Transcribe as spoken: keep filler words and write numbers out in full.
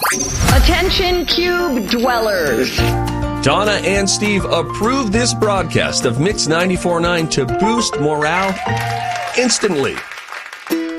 Attention, Cube dwellers. Donna and Steve approve this broadcast of Mix ninety-four point nine to boost morale instantly.